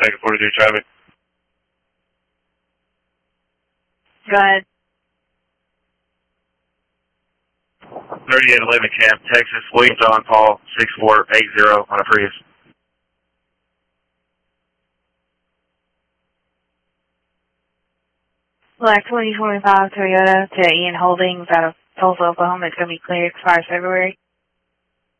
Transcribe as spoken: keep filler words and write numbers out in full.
Second forty-three traffic. Go ahead. thirty-eight eleven Camp, Texas, William John Paul, six four eight zero on a Prius. Black twenty twenty-five Toyota to Ian Holdings out of Tulsa, Oklahoma. It's going to be cleared, expires February.